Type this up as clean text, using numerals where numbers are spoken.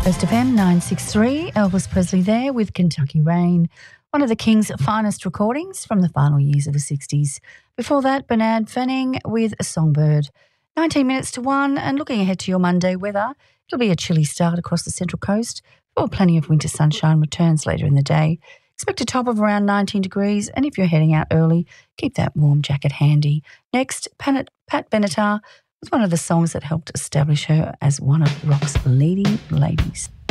First FM 963, Elvis Presley there with Kentucky Rain, one of the King's finest recordings from the final years of the 60s. Before that, Bernard Fanning with A Songbird. 19 minutes to 1, and looking ahead to your Monday weather, it'll be a chilly start across the Central Coast, before plenty of winter sunshine returns later in the day. Expect a top of around 19 degrees, and if you're heading out early, keep that warm jacket handy. Next, Pat Benatar with one of the songs that helped establish her as one of rock's leading ladies.